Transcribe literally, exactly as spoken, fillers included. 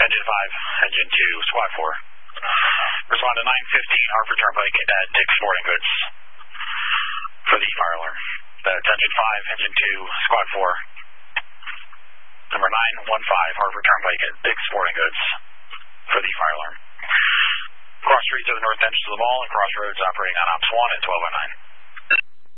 Engine five, Engine two, Squad four. Respond to nine fifty Hartford Turnpike at Dick's Sporting Goods for the fire alarm. That's Engine five, Engine two, Squad four. Number nine one five Hartford Turnpike at Dick's Sporting Goods for the fire alarm. Cross streets to the north entrance of the mall and crossroads operating on Ops one and twelve oh nine.